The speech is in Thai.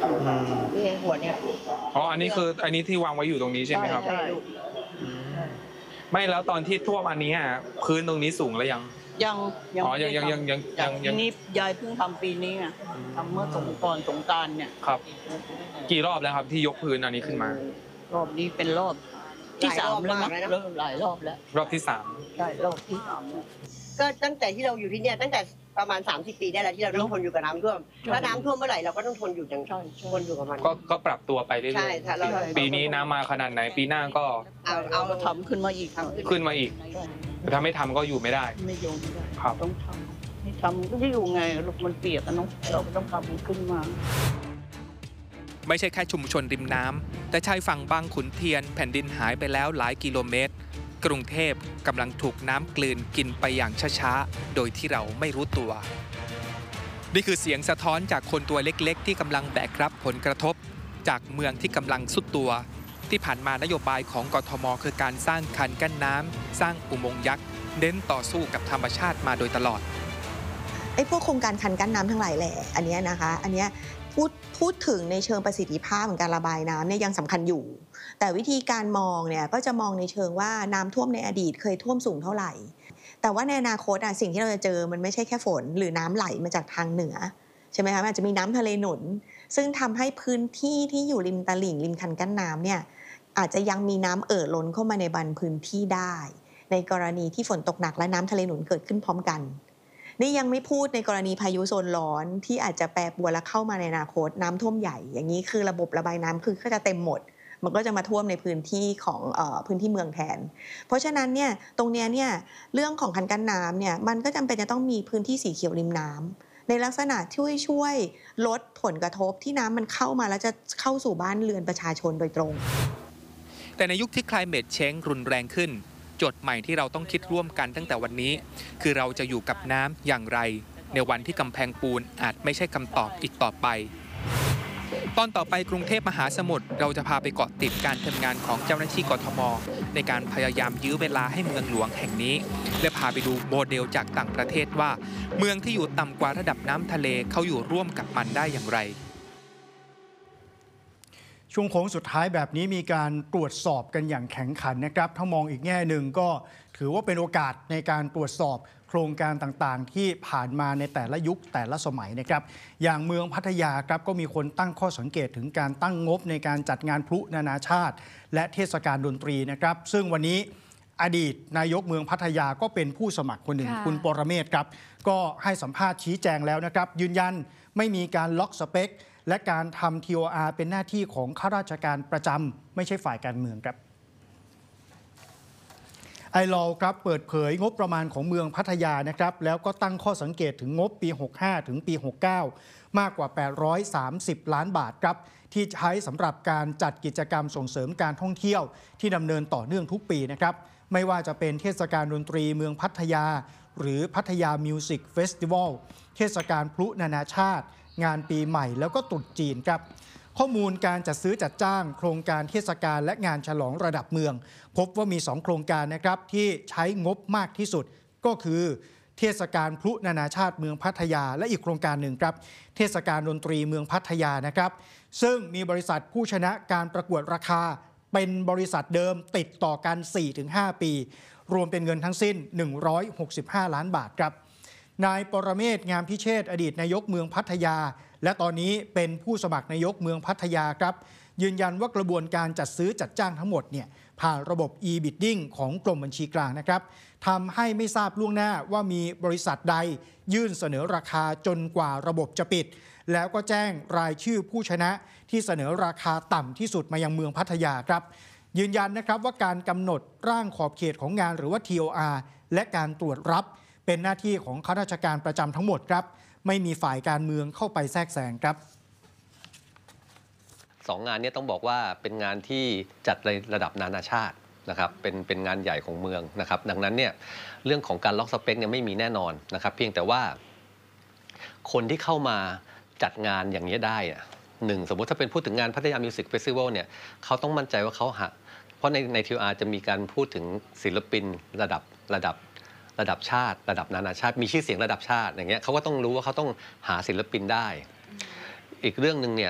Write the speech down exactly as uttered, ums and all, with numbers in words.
นี่หัวเนี่ยอ๋ออันนี้คืออันนี้ที่วางไว้อยู่ตรงนี้ใช่ไหมครับใช่ไม่แล้วตอนที่ท่วมอันนี้พื้นตรงนี้สูงแล้วยังยังอ๋อยังยังยังยังยังยังนี่ยายเพิ่งทำปีนี้ไงทำเมื่อสงกรานต์สงกรานต์เนี่ยครับกี่รอบแล้วครับที่ยกพื้นอันนี้ขึ้นมารอบนี้เป็นรอบที่สามแล้วนะเริ่มหลายรอบแล้วรอบที่สามใช่รอบที่สามก็ตั้งแต่ที่เราอยู่ที่เนี่ยตั้งแต่ประมาณสามสิบปีได้แล้วที่เราต้องทนอยู่กับน้ำท่วมถ้าน้ำท่วมเมื่อไหร่เราก็ต้องทนอยู่อย่างทนอยู่กับมันก็ก็ปรับตัวไปเรื่อยๆใช่ปีนี้น้ำมาขนาดไหนปีหน้าก็เอาเอาทำขึ้นมาอีกขึ้นมาอีกถ้าไม่ทำก็อยู่ไม่ได้ไม่อยู่ไม่ได้ครับต้องทำไม่ทำก็จะอยู่ไงลูกมันเปียกน้องเราต้องทำขึ้นมาไม่ใช่แค่ชุมชนริมน้ำแต่ชายฝั่งบางขุนเทียนแผ่นดินหายไปแล้วหลายกิโลเมตรกรุงเทพกำลังถูกน้ำกลืนกินไปอย่างช้าๆโดยที่เราไม่รู้ตัวนี่คือเสียงสะท้อนจากคนตัวเล็กๆที่กำลังแบกรับผลกระทบจากเมืองที่กำลังทรุดตัวที่ผ่านมานโยบายของกทมคือการสร้างคันกั้นน้ำสร้างอุโมงค์ยักษ์เน้นต่อสู้กับธรรมชาติมาโดยตลอดไอ้พวกโครงการคันกั้นน้ำทั้งหลายแหละอันนี้นะคะอันนี้พูดพูดถึงในเชิงประสิทธิภาพของการระบายน้ำเนี่ยยังสำคัญอยู่แต่วิธีการมองเนี่ยก็จะมองในเชิงว่าน้ำท่วมในอดีตเคยท่วมสูงเท่าไหร่แต่ว่าในอนาคตอ่ะสิ่งที่เราจะเจอมันไม่ใช่แค่ฝนหรือน้ำไหลมาจากทางเหนือใช่ไหมคะอาจจะมีน้ำทะเลหนุนซึ่งทำให้พื้นที่ที่อยู่ริมตลิ่งริมคันกั้นน้ำเนี่ยอาจจะยังมีน้ำเอ่อล้นเข้ามาในบรรพื้นที่ได้ในกรณีที่ฝนตกหนักและน้ำทะเลหนุนเกิดขึ้นพร้อมกันนี่ยังไม่พูดในกรณีพายุโซนร้อนที่อาจจะแปรปรวนและเข้ามาในอนาคตน้ำท่วมใหญ่อย่างนี้คือระบบระบายน้ำคือก็จะเต็มหมดมันก็จะมาท่วมในพื้นที่ของเอ่อพื้นที่เมืองแทนเพราะฉะนั้นเนี่ยตรงเนี้ยเนี่ยเรื่องของคันกั้นน้ำเนี่ยมันก็จำเป็นจะต้องมีพื้นที่สีเขียวริมน้ำในลักษณะช่วยช่วยลดผลกระทบที่น้ำมันเข้ามาแล้วจะเข้าสู่บ้านเรือนประชาชนโดยตรงแต่ในยุคที่ climate change รุนแรงขึ้นโจทย์ใหม่ที่เราต้องคิดร่วมกันตั้งแต่วันนี้คือเราจะอยู่กับน้ำอย่างไรในวันที่กำแพงปูนอาจไม่ใช่คำตอบอีกต่อไปตอนต่อไปกรุงเทพมหาสมุทรเราจะพาไปเกาะติดการทำงานของเจ้าหน้าที่กทมในการพยายามยื้อเวลาให้เมืองหลวงแห่งนี้และพาไปดูโมเดลจากต่างประเทศว่าเมืองที่อยู่ต่ำกว่าระดับน้ำทะเลเขาอยู่ร่วมกับมันได้อย่างไรช่วงโค้งสุดท้ายแบบนี้มีการตรวจสอบกันอย่างแข็งขันนะครับถ้ามองอีกแง่หนึ่งก็ถือว่าเป็นโอกาสในการตรวจสอบโครงการต่างๆที่ผ่านมาในแต่ละยุคแต่ละสมัยนะครับอย่างเมืองพัทยาครับก็มีคนตั้งข้อสังเกตถึงการตั้งงบในการจัดงานพลุนานาชาติและเทศกาลดนตรีนะครับซึ่งวันนี้อดีตนายกเมืองพัทยาก็เป็นผู้สมัครคนหนึ่งคุณปรเมศครับก็ให้สัมภาษณ์ชี้แจงแล้วนะครับยืนยันไม่มีการล็อกสเปคและการทำ ที โอ อาร์ เป็นหน้าที่ของข้าราชการประจำไม่ใช่ฝ่ายการเมืองครับไอลอครับเปิดเผยงบประมาณของเมืองพัทยานะครับแล้วก็ตั้งข้อสังเกตถึงงบปีหกสิบห้าถึงปีหกสิบเก้ามากกว่าแปดร้อยสามสิบล้านบาทครับที่ใช้สำหรับการจัดกิจกรรมส่งเสริมการท่องเที่ยวที่ดำเนินต่อเนื่องทุกปีนะครับไม่ว่าจะเป็นเทศกาลดนตรีเมืองพัทยาหรือพัทยามิวสิกเฟสติวัลเทศกาลพลุนานาชาติงานปีใหม่แล้วก็ตรุษจีนครับข้อมูลการจัดซื้อจัดจ้างโครงการเทศกาลและงานฉลองระดับเมืองพบว่ามีสองโครงการนะครับที่ใช้งบมากที่สุดก็คือเทศกาลพลุนานาชาติเมืองพัทยาและอีกโครงการหนึ่งครับเทศกาลดนตรีเมืองพัทยานะครับซึ่งมีบริษัทผู้ชนะการประกวดราคาเป็นบริษัทเดิมติดต่อกัน สี่ถึงห้า ปีรวมเป็นเงินทั้งสิ้นหนึ่งร้อยหกสิบห้าล้านบาทครับนายปรเมศ งามพิเชษฐ์อดีตนายกเมืองพัทยาและตอนนี้เป็นผู้สมัครนายกเมืองพัทยาครับยืนยันว่ากระบวนการจัดซื้อจัดจ้างทั้งหมดเนี่ยผ่านระบบ e-bidding ของกรมบัญชีกลางนะครับทำให้ไม่ทราบล่วงหน้าว่ามีบริษัทใดยื่นเสนอราคาจนกว่าระบบจะปิดแล้วก็แจ้งรายชื่อผู้ชนะที่เสนอราคาต่ำที่สุดมายังเมืองพัทยาครับยืนยันนะครับว่าการกำหนดร่างขอบเขตของงานหรือว่า ที โอ อาร์ และการตรวจรับเป็นหน้าที่ของข้าราชการประจำทั้งหมดครับไม่มีฝ่ายการเมืองเข้าไปแทรกแซงครับสองงานนี้ต้องบอกว่าเป็นงานที่จัดในระดับนานาชาตินะครับเป็นเป็นงานใหญ่ของเมืองนะครับดังนั้นเนี่ยเรื่องของการล็อกสเปคเนี่ยไม่มีแน่นอนนะครับเพียงแต่ว่าคนที่เข้ามาจัดงานอย่างนี้ได้หนึ่งสมมติถ้าเป็นพูดถึงงานพัทยามิวสิกเฟสติวัลเนี่ยเขาต้องมั่นใจว่าเขาหาเพราะในใน ที โอ อาร์ จะมีการพูดถึงศิลปินระดับระดับระดับชาติระดับนานาชาติมีชื่อเสียงระดับชาติอย่างเงี้ยเขาก็ต้องรู้ว่าเขาต้องหาศิลปินได้อีกเรื่องนึงเนี่ย